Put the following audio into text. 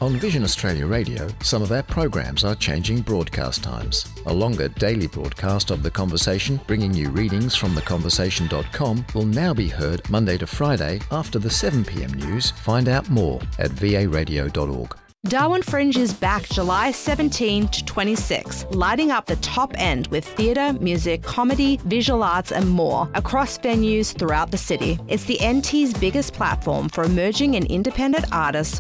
On Vision Australia Radio, some of our programs are changing broadcast times. A longer daily broadcast of The Conversation, bringing you readings from theconversation.com, will now be heard Monday to Friday after the 7 p.m. news. Find out more at varadio.org. Darwin Fringe is back July 17 to 26, lighting up the top end with theatre, music, comedy, visual arts and more across venues throughout the city. It's the NT's biggest platform for emerging and independent artists